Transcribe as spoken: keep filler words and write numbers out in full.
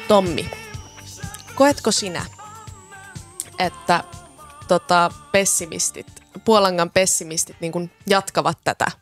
Tommi, koetko sinä, että tota, pessimistit, Puolangan pessimistit niin kun jatkavat tätä